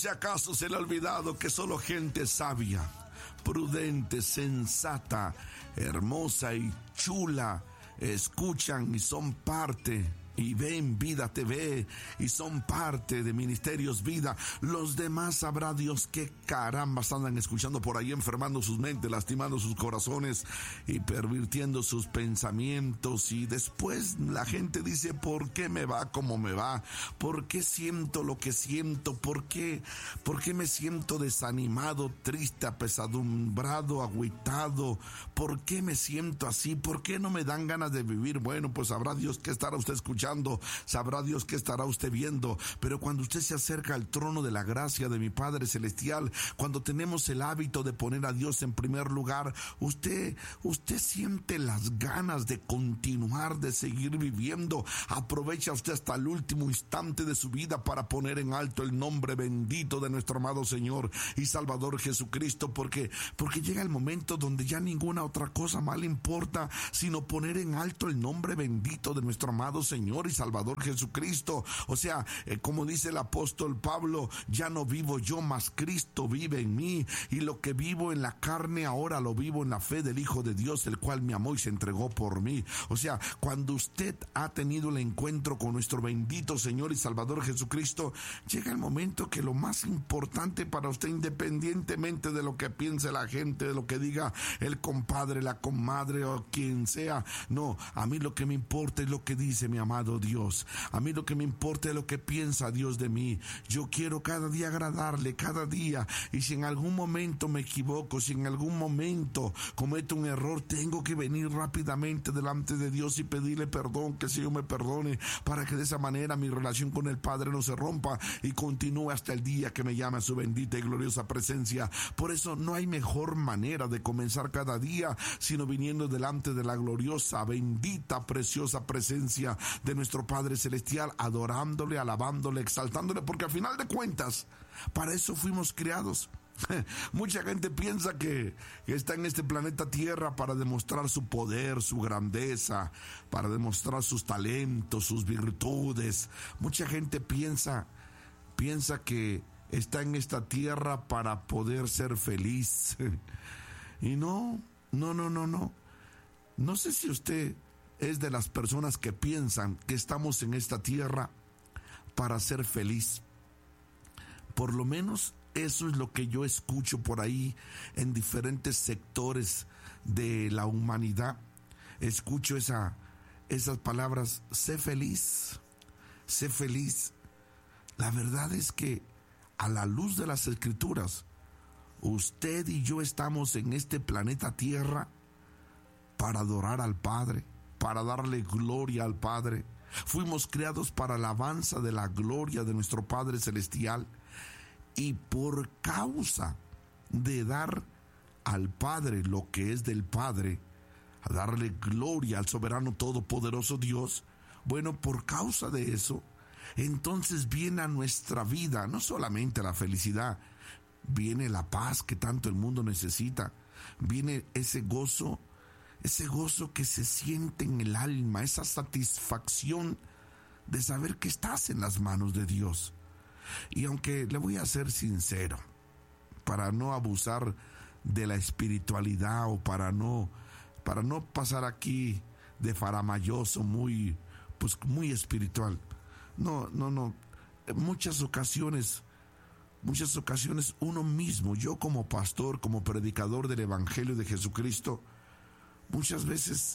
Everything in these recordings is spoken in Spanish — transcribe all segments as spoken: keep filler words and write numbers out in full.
Si acaso se le ha olvidado que solo gente sabia, prudente, sensata, hermosa y chula escuchan y son parte y ven Vida T V y son parte de Ministerios Vida. Los demás sabrá Dios qué carambas andan escuchando por ahí, enfermando sus mentes, lastimando sus corazones y pervirtiendo sus pensamientos. Y después la gente dice: ¿por qué me va como me va? ¿Por qué siento lo que siento? ¿Por qué, por qué me siento desanimado, triste, apesadumbrado, agüitado? ¿Por qué me siento así? ¿Por qué no me dan ganas de vivir? Bueno, pues sabrá Dios qué estará usted escuchando, sabrá Dios qué estará usted viendo. Pero cuando usted se acerca al trono de la gracia de mi Padre Celestial, cuando tenemos el hábito de poner a Dios en primer lugar, usted, usted siente las ganas de continuar, de seguir viviendo. Aprovecha usted hasta el último instante de su vida para poner en alto el nombre bendito de nuestro amado Señor y Salvador Jesucristo, porque, porque llega el momento donde ya ninguna otra cosa más le importa, sino poner en alto el nombre bendito de nuestro amado Señor y Salvador Jesucristo. O sea, eh, como dice el apóstol Pablo: ya no vivo yo, mas Cristo vive en mí, y lo que vivo en la carne ahora lo vivo en la fe del Hijo de Dios, el cual me amó y se entregó por mí. O sea, cuando usted ha tenido el encuentro con nuestro bendito Señor y Salvador Jesucristo, llega el momento que lo más importante para usted, independientemente de lo que piense la gente, de lo que diga el compadre, la comadre o quien sea, no, a mí lo que me importa es lo que dice mi amado Dios. A mí lo que me importa es lo que piensa Dios de mí. Yo quiero cada día agradarle, cada día. Y si en algún momento me equivoco, si en algún momento cometo un error, tengo que venir rápidamente delante de Dios y pedirle perdón, que el Señor me perdone, para que de esa manera mi relación con el Padre no se rompa y continúe hasta el día que me llame a su bendita y gloriosa presencia. Por eso no hay mejor manera de comenzar cada día sino viniendo delante de la gloriosa, bendita, preciosa presencia de nuestro Padre Celestial, adorándole, alabándole, exaltándole, porque al final de cuentas, para eso fuimos creados. Mucha gente piensa que está en este planeta Tierra para demostrar su poder, su grandeza, para demostrar sus talentos, sus virtudes. Mucha gente piensa, piensa que está en esta tierra para poder ser feliz. Y no, no, no, no, no. No sé si usted es de las personas que piensan que estamos en esta tierra para ser feliz. Por lo menos eso es lo que yo escucho por ahí en diferentes sectores de la humanidad. Escucho esa, esas palabras: sé feliz, sé feliz. La verdad es que a la luz de las Escrituras, usted y yo estamos en este planeta Tierra para adorar al Padre, para darle gloria al Padre. Fuimos creados para alabanza de la gloria de nuestro Padre Celestial. Y por causa de dar al Padre lo que es del Padre, a darle gloria al soberano todopoderoso Dios, bueno, por causa de eso, entonces viene a nuestra vida no solamente la felicidad, viene la paz que tanto el mundo necesita, viene ese gozo, ese gozo que se siente en el alma, esa satisfacción de saber que estás en las manos de Dios. Y aunque le voy a ser sincero, para no abusar de la espiritualidad o para no, para no pasar aquí de faramayoso, muy, pues muy espiritual, no, no, no, en muchas ocasiones, muchas ocasiones uno mismo, yo como pastor, como predicador del Evangelio de Jesucristo, muchas veces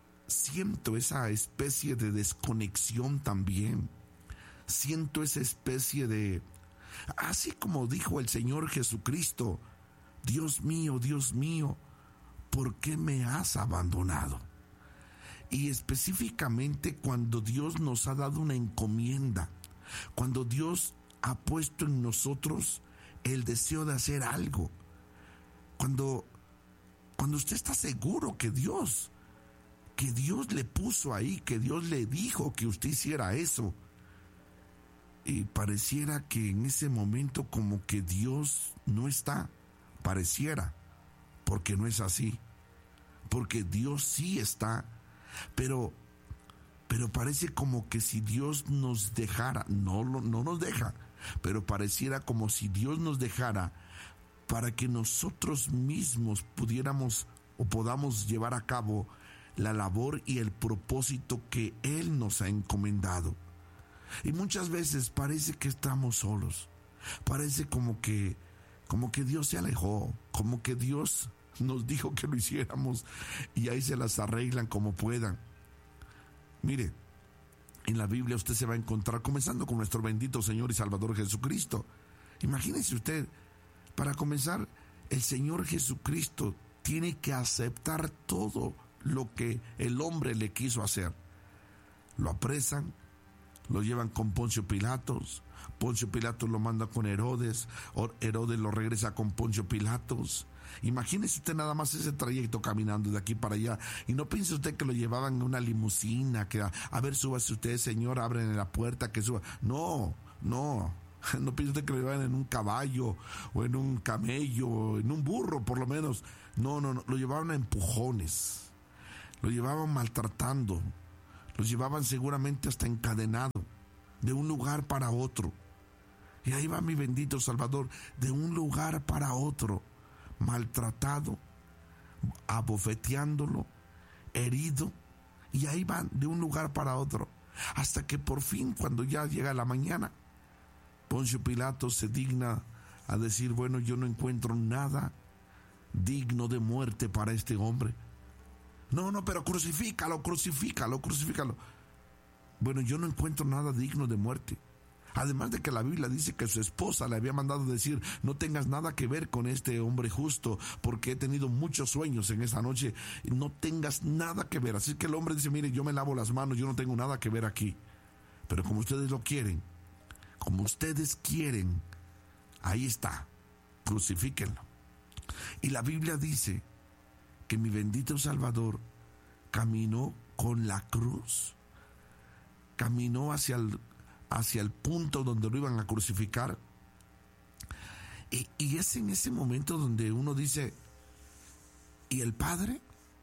siento esa especie de desconexión también. Siento esa especie de, así como dijo el Señor Jesucristo: Dios mío, Dios mío, ¿por qué me has abandonado? Y específicamente cuando Dios nos ha dado una encomienda, cuando Dios ha puesto en nosotros el deseo de hacer algo, cuando, cuando usted está seguro que Dios, que Dios le puso ahí, que Dios le dijo que usted hiciera eso, y pareciera que en ese momento como que Dios no está, pareciera, porque no es así, porque Dios sí está, pero, pero parece como que si Dios nos dejara, no, no nos deja, pero pareciera como si Dios nos dejara para que nosotros mismos pudiéramos o podamos llevar a cabo la labor y el propósito que Él nos ha encomendado. Y muchas veces parece que estamos solos, parece como que, como que Dios se alejó, como que Dios nos dijo que lo hiciéramos y ahí se las arreglan como puedan. Mire, en la Biblia usted se va a encontrar, comenzando con nuestro bendito Señor y Salvador Jesucristo. Imagínese usted, para comenzar, el Señor Jesucristo tiene que aceptar todo lo que el hombre le quiso hacer. Lo apresan, lo llevan con Poncio Pilatos, Poncio Pilatos lo manda con Herodes, Herodes lo regresa con Poncio Pilatos. Imagínese usted nada más ese trayecto caminando de aquí para allá, y no piense usted que lo llevaban en una limusina, que a, a ver, súbase usted, señor, abren la puerta, que suba. No, no, no piense usted que lo llevaban en un caballo, o en un camello, o en un burro por lo menos. No, no, no, lo llevaban a empujones, lo llevaban maltratando, lo llevaban seguramente hasta encadenado, de un lugar para otro. Y ahí va mi bendito Salvador, de un lugar para otro, maltratado, abofeteándolo, herido, y ahí van de un lugar para otro, hasta que por fin, cuando ya llega la mañana, Poncio Pilato se digna a decir: bueno, yo no encuentro nada digno de muerte para este hombre. No, no, pero crucifícalo, crucifícalo, crucifícalo. Bueno, yo no encuentro nada digno de muerte. Además de que la Biblia dice que su esposa le había mandado decir: no tengas nada que ver con este hombre justo, porque he tenido muchos sueños en esta noche, no tengas nada que ver. Así que el hombre dice: mire, yo me lavo las manos, yo no tengo nada que ver aquí. Pero como ustedes lo quieren, como ustedes quieren, ahí está, crucifíquenlo. Y la Biblia dice que mi bendito Salvador caminó con la cruz, caminó hacia el hacia el punto donde lo iban a crucificar, y, y es en ese momento donde uno dice: ¿y el Padre?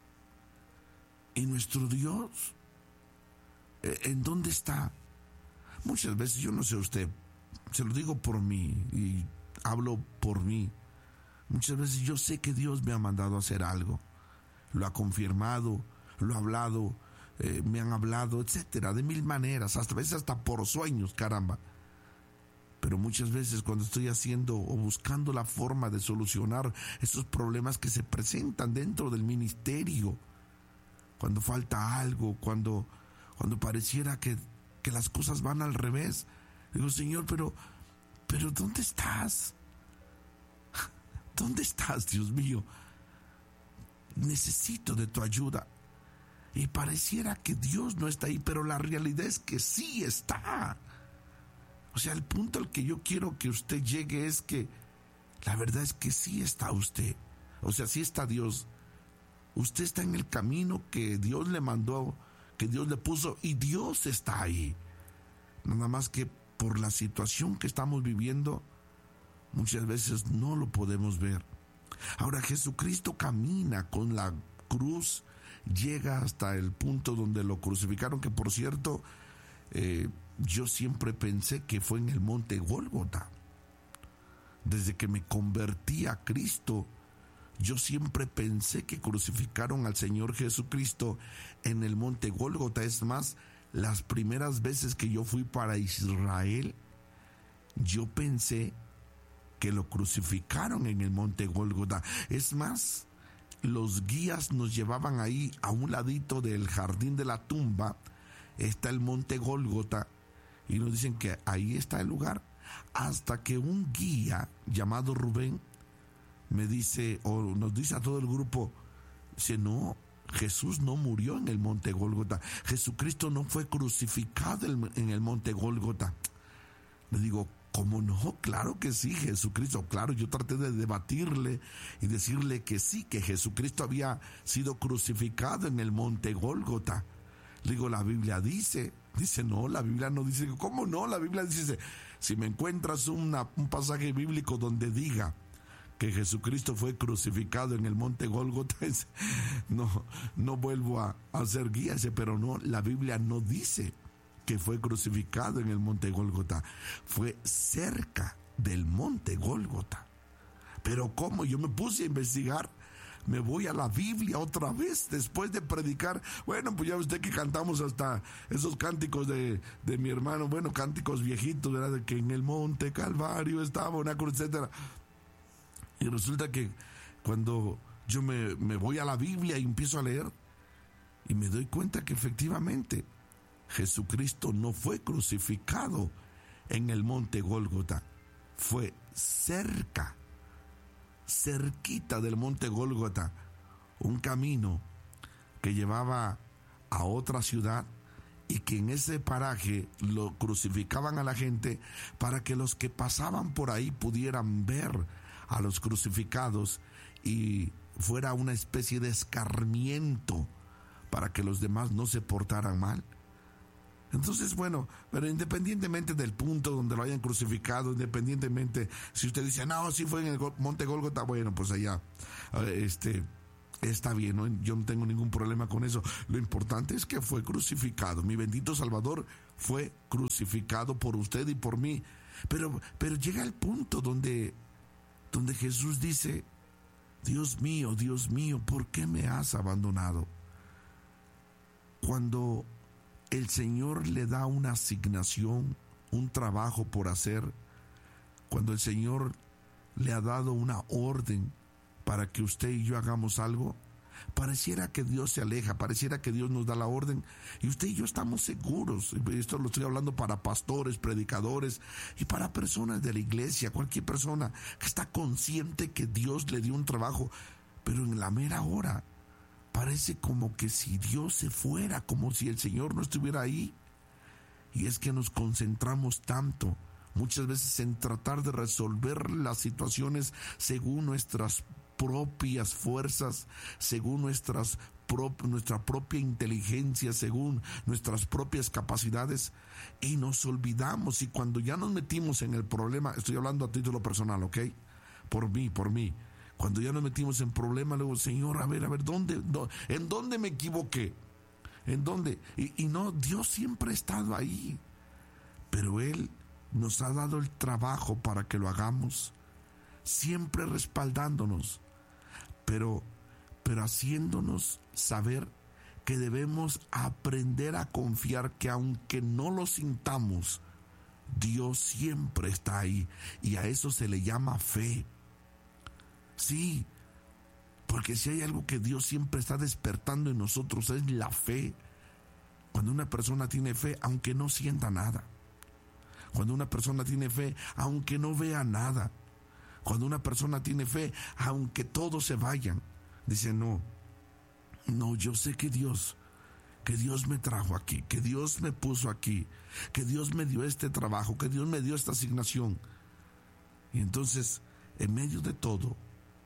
¿Y nuestro Dios? ¿En dónde está? Muchas veces, yo no sé usted, se lo digo por mí y hablo por mí, muchas veces yo sé que Dios me ha mandado a hacer algo, lo ha confirmado, lo ha hablado, Eh, me han hablado, etcétera, de mil maneras, hasta veces hasta por sueños, caramba. Pero muchas veces cuando estoy haciendo o buscando la forma de solucionar esos problemas que se presentan dentro del ministerio, cuando falta algo, cuando, cuando pareciera que, que las cosas van al revés, digo: Señor, pero, pero ¿dónde estás? ¿Dónde estás, Dios mío? Necesito de tu ayuda. Y pareciera que Dios no está ahí, pero la realidad es que sí está. O sea, el punto al que yo quiero que usted llegue es que la verdad es que sí está usted. O sea, sí está Dios. Usted está en el camino que Dios le mandó, que Dios le puso, y Dios está ahí. Nada más que por la situación que estamos viviendo, muchas veces no lo podemos ver. Ahora, Jesucristo camina con la cruz, llega hasta el punto donde lo crucificaron, que por cierto, eh, yo siempre pensé que fue en el monte Gólgota. Desde que me convertí a Cristo, yo siempre pensé que crucificaron al Señor Jesucristo en el monte Gólgota. Es más, las primeras veces que yo fui para Israel, yo pensé que lo crucificaron en el monte Gólgota. Es más, los guías nos llevaban ahí a un ladito del jardín de la tumba, está el monte Gólgota, y nos dicen que ahí está el lugar, hasta que un guía llamado Rubén me dice, o nos dice a todo el grupo, dice: no, Jesús no murió en el monte Gólgota, Jesucristo no fue crucificado en el monte Gólgota. Le digo: ¿cómo no? Claro que sí, Jesucristo. Claro, yo traté de debatirle y decirle que sí, que Jesucristo había sido crucificado en el monte Gólgota. Le digo: la Biblia dice, dice: no, la Biblia no dice. ¿Cómo no? La Biblia dice: si me encuentras una, un pasaje bíblico donde diga que Jesucristo fue crucificado en el monte Gólgota, no, no vuelvo a, a hacer guía, pero no, la Biblia no dice que fue crucificado en el monte Gólgota. Fue cerca del monte Gólgota. Pero ¿cómo? Yo me puse a investigar. Me voy a la Biblia otra vez después de predicar. Bueno, pues ya usted que cantamos hasta esos cánticos de, de mi hermano, bueno, cánticos viejitos, ¿verdad? De que en el monte Calvario estaba una cruz, etcétera. Y resulta que cuando yo me, me voy a la Biblia y empiezo a leer, y me doy cuenta que efectivamente Jesucristo no fue crucificado en el monte Gólgota, fue cerca, cerquita del monte Gólgota, un camino que llevaba a otra ciudad, y que en ese paraje lo crucificaban a la gente para que los que pasaban por ahí pudieran ver a los crucificados y fuera una especie de escarmiento para que los demás no se portaran mal. Entonces, bueno, pero independientemente del punto donde lo hayan crucificado, independientemente si usted dice, no, si fue en el monte Gólgota, bueno, pues allá, este, está bien, ¿no? Yo no tengo ningún problema con eso. Lo importante es que fue crucificado. Mi bendito Salvador fue crucificado por usted y por mí. Pero, pero llega el punto donde, donde Jesús dice, Dios mío, Dios mío, ¿por qué me has abandonado? Cuando el Señor le da una asignación, un trabajo por hacer, cuando el Señor le ha dado una orden para que usted y yo hagamos algo, pareciera que Dios se aleja, pareciera que Dios nos da la orden, y usted y yo estamos seguros. Esto lo estoy hablando para pastores, predicadores y para personas de la iglesia, cualquier persona que está consciente que Dios le dio un trabajo, pero en la mera hora parece como que si Dios se fuera, como si el Señor no estuviera ahí. Y es que nos concentramos tanto muchas veces en tratar de resolver las situaciones según nuestras propias fuerzas, según nuestras prop- nuestra propia inteligencia, según nuestras propias capacidades, y nos olvidamos. Y cuando ya nos metimos en el problema, estoy hablando a título personal, ¿ok? Por mí, por mí. Cuando ya nos metimos en problemas, luego, Señor, a ver, a ver, ¿dónde, dónde ¿en dónde me equivoqué? ¿En dónde? Y, y no, Dios siempre ha estado ahí, pero Él nos ha dado el trabajo para que lo hagamos, siempre respaldándonos, pero, pero haciéndonos saber que debemos aprender a confiar que aunque no lo sintamos, Dios siempre está ahí, y a eso se le llama fe. Sí, porque si hay algo que Dios siempre está despertando en nosotros es la fe. Cuando una persona tiene fe, aunque no sienta nada. Cuando una persona tiene fe, aunque no vea nada. Cuando una persona tiene fe, aunque todos se vayan, dice, no, no, yo sé que Dios, que Dios me trajo aquí, que Dios me puso aquí, que Dios me dio este trabajo, que Dios me dio esta asignación. Y entonces, en medio de todo,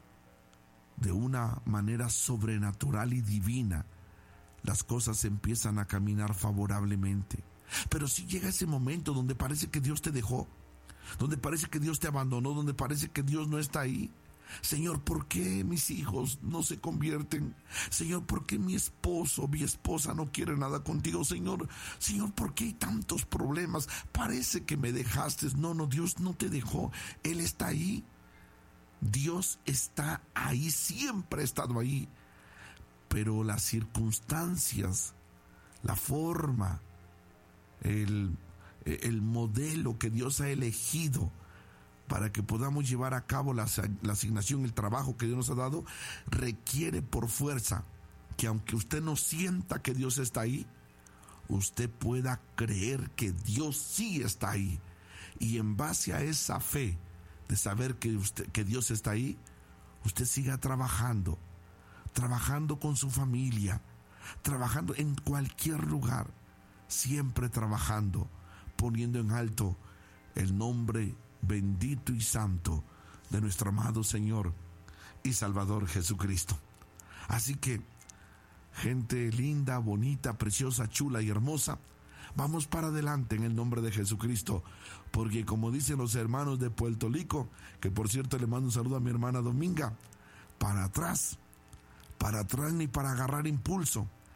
de una manera sobrenatural y divina, las cosas empiezan a caminar favorablemente. Pero si llega ese momento donde parece que Dios te dejó, donde parece que Dios te abandonó, donde parece que Dios no está ahí. Señor, ¿por qué mis hijos no se convierten? Señor, ¿por qué mi esposo, mi esposa no quiere nada contigo? Señor, Señor, ¿por qué hay tantos problemas? Parece que me dejaste. No, no, Dios no te dejó. Él está ahí. Dios está ahí, siempre ha estado ahí. Pero las circunstancias, la forma, el, el modelo que Dios ha elegido para que podamos llevar a cabo la, la asignación, el trabajo que Dios nos ha dado, requiere por fuerza que aunque usted no sienta que Dios está ahí, usted pueda creer que Dios sí está ahí. Y en base a esa fe de saber que, usted, que Dios está ahí, usted siga trabajando, trabajando con su familia, trabajando en cualquier lugar, siempre trabajando, poniendo en alto el nombre bendito y santo de nuestro amado Señor y Salvador Jesucristo. Así que, gente linda, bonita, preciosa, chula y hermosa, vamos para adelante en el nombre de Jesucristo, porque como dicen los hermanos de Puerto Rico, que por cierto le mando un saludo a mi hermana Dominga, para atrás, para atrás ni para agarrar impulso.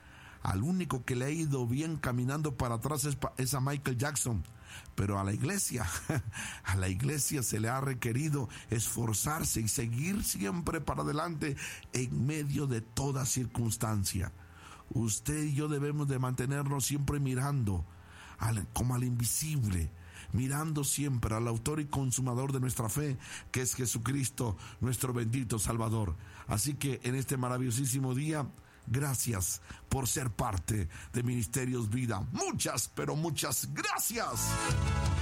Al único que le ha ido bien caminando para atrás es, es a Michael Jackson. Pero a la iglesia, a la iglesia se le ha requerido esforzarse y seguir siempre para adelante en medio de toda circunstancia. Usted y yo debemos de mantenernos siempre mirando al, como al invisible, mirando siempre al autor y consumador de nuestra fe, que es Jesucristo, nuestro bendito Salvador. Así que en este maravillosísimo día, gracias por ser parte de Ministerios Vida. Muchas, pero muchas gracias.